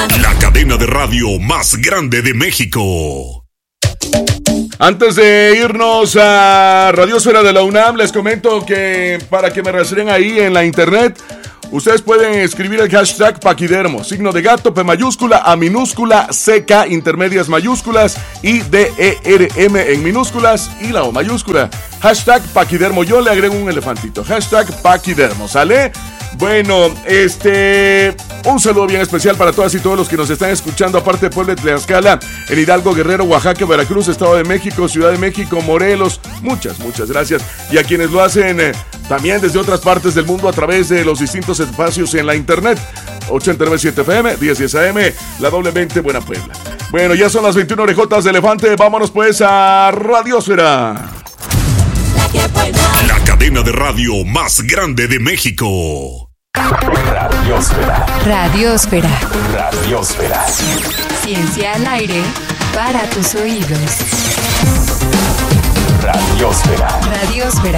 La cadena de radio más grande de México. Antes de irnos a Radiosfera de la UNAM, les comento que para que me rastren ahí en la internet, ustedes pueden escribir el hashtag Paquidermo, signo de gato, P mayúscula, A minúscula, CK, intermedias mayúsculas y DERM en minúsculas y la O mayúscula. Hashtag Paquidermo, yo le agrego un elefantito. Hashtag Paquidermo, ¿sale? Bueno, un saludo bien especial para todas y todos los que nos están escuchando, aparte de Puebla de Tlaxcala, en Hidalgo, Guerrero, Oaxaca, Veracruz, Estado de México, Ciudad de México, Morelos. Muchas gracias. Y a quienes lo hacen también desde otras partes del mundo a través de los distintos espacios en la internet. 89.7 FM, 1010 AM, la doble 20, Buena Puebla. Bueno, ya son las 21 orejotas de elefante. Vámonos pues a Radiosfera. La cadena de radio más grande de México. Radiosfera. Radiosfera. Radiosfera. Ciencia al aire para tus oídos. Radiosfera. Radiosfera.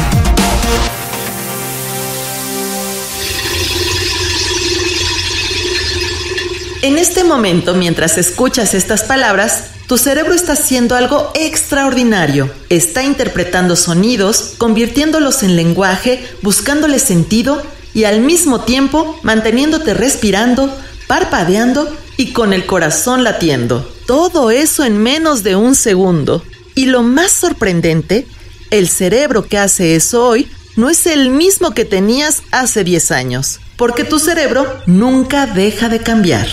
En este momento, mientras escuchas estas palabras, tu cerebro está haciendo algo extraordinario. Está interpretando sonidos, convirtiéndolos en lenguaje, buscándole sentido y al mismo tiempo manteniéndote respirando, parpadeando y con el corazón latiendo. Todo eso en menos de un segundo. Y lo más sorprendente, el cerebro que hace eso hoy no es el mismo que tenías hace 10 años, porque tu cerebro nunca deja de cambiar.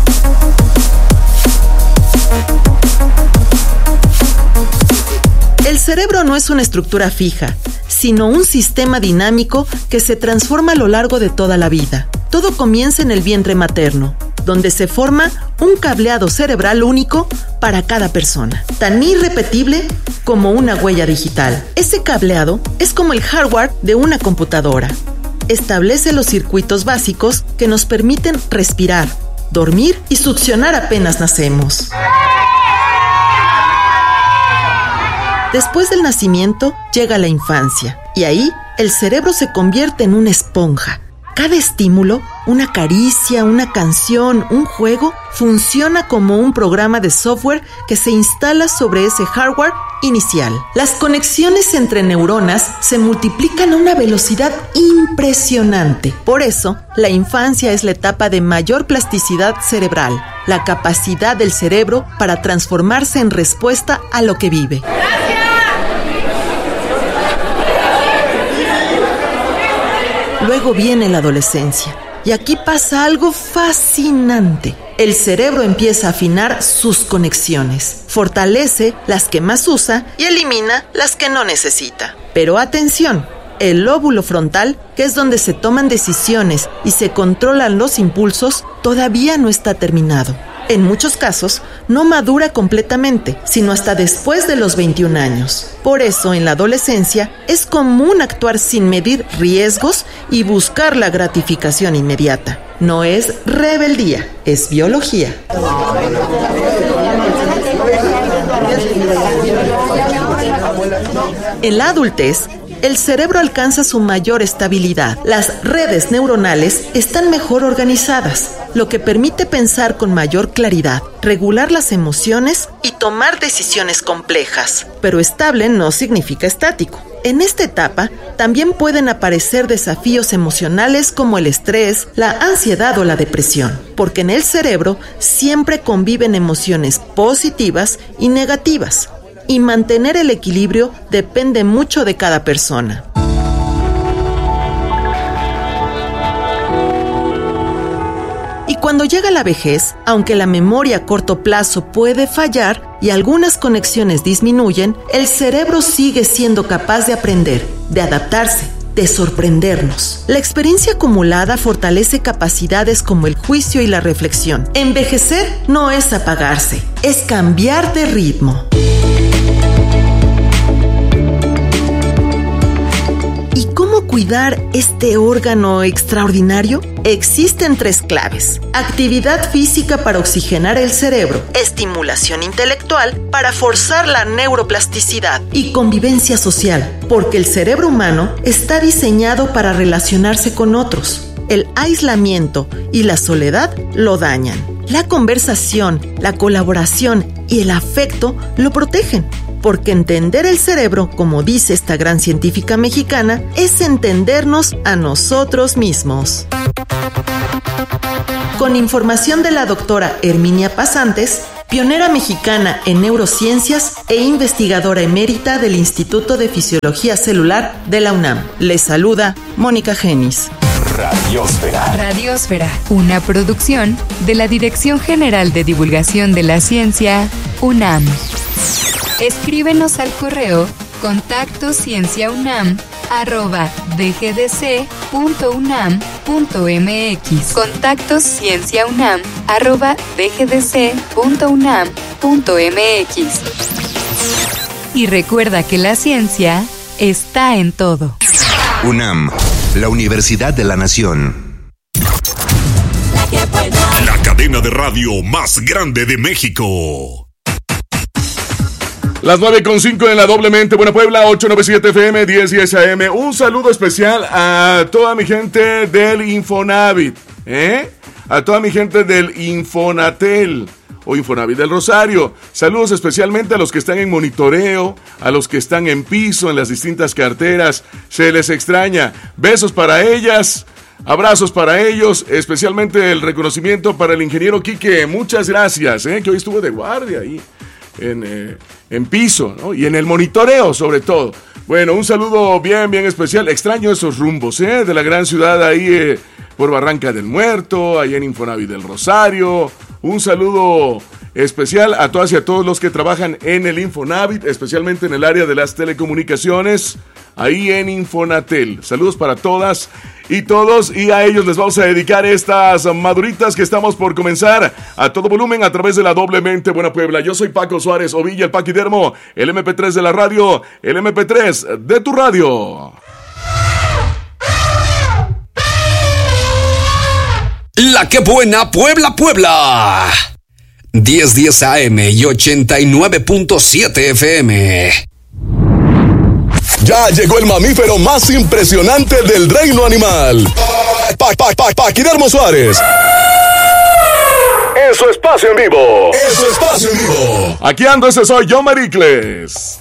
El cerebro no es una estructura fija, sino un sistema dinámico que se transforma a lo largo de toda la vida. Todo comienza en el vientre materno, donde se forma un cableado cerebral único para cada persona, tan irrepetible como una huella digital. Ese cableado es como el hardware de una computadora. Establece los circuitos básicos que nos permiten respirar, dormir y succionar apenas nacemos. Después del nacimiento llega la infancia y ahí el cerebro se convierte en una esponja. Cada estímulo, una caricia, una canción, un juego, funciona como un programa de software que se instala sobre ese hardware inicial. Las conexiones entre neuronas se multiplican a una velocidad impresionante. Por eso, la infancia es la etapa de mayor plasticidad cerebral, la capacidad del cerebro para transformarse en respuesta a lo que vive. Luego viene la adolescencia, y aquí pasa algo fascinante. El cerebro empieza a afinar sus conexiones, fortalece las que más usa y elimina las que no necesita. Pero atención, el lóbulo frontal, que es donde se toman decisiones y se controlan los impulsos, todavía no está terminado. En muchos casos, no madura completamente, sino hasta después de los 21 años. Por eso, en la adolescencia, es común actuar sin medir riesgos y buscar la gratificación inmediata. No es rebeldía, es biología. En la adultez, el cerebro alcanza su mayor estabilidad. Las redes neuronales están mejor organizadas, lo que permite pensar con mayor claridad, regular las emociones y tomar decisiones complejas. Pero estable no significa estático. En esta etapa también pueden aparecer desafíos emocionales como el estrés, la ansiedad o la depresión, porque en el cerebro siempre conviven emociones positivas y negativas. Y mantener el equilibrio depende mucho de cada persona. Y cuando llega la vejez, aunque la memoria a corto plazo puede fallar y algunas conexiones disminuyen, el cerebro sigue siendo capaz de aprender, de adaptarse, de sorprendernos. La experiencia acumulada fortalece capacidades como el juicio y la reflexión. Envejecer no es apagarse, es cambiar de ritmo. ¿Y cómo cuidar este órgano extraordinario? Existen 3 claves: actividad física para oxigenar el cerebro, estimulación intelectual para forzar la neuroplasticidad y convivencia social, porque el cerebro humano está diseñado para relacionarse con otros. El aislamiento y la soledad lo dañan. La conversación, la colaboración y el afecto lo protegen, porque entender el cerebro, como dice esta gran científica mexicana, es entendernos a nosotros mismos. Con información de la doctora Herminia Pasantes, pionera mexicana en neurociencias e investigadora emérita del Instituto de Fisiología Celular de la UNAM. Les saluda Mónica Genis. Radiósfera. Radiósfera, una producción de la Dirección General de Divulgación de la Ciencia, UNAM. Escríbenos al correo contactoscienciaunam@dgdc.unam.mx. contactoscienciaunam@dgdc.unam.mx. Y recuerda que la ciencia está en todo. UNAM, la Universidad de la Nación. La cadena de radio más grande de México. Las 9:05 en la Doblemente Buena Puebla, 897 FM, 1010 AM. Un saludo especial a toda mi gente del Infonavit, a toda mi gente del Infonatel o Infonavit del Rosario. Saludos especialmente a los que están en monitoreo, a los que están en piso, en las distintas carteras. Se les extraña. Besos para ellas. Abrazos para ellos, especialmente el reconocimiento para el ingeniero Quique. Muchas gracias, que hoy estuvo de guardia ahí en piso, ¿no? Y en el monitoreo sobre todo. Bueno, un saludo bien especial. Extraño esos rumbos, de la gran ciudad ahí por Barranca del Muerto, ahí en Infonavit del Rosario. Un saludo especial a todas y a todos los que trabajan en el Infonavit, especialmente en el área de las telecomunicaciones, ahí en Infonatel. Saludos para todas y todos, y a ellos les vamos a dedicar estas maduritas que estamos por comenzar a todo volumen a través de la Doblemente Buena Puebla. Yo soy Paco Suárez Ovilla, el Paquidermo, el MP3 de la radio, el MP3 de tu radio. La que buena Puebla, Puebla. 1010 AM y 89.7 FM. Ya llegó el mamífero más impresionante del reino animal. Paquidermo Suárez. En su espacio en vivo. Aquí ando, ese soy yo, Maricles.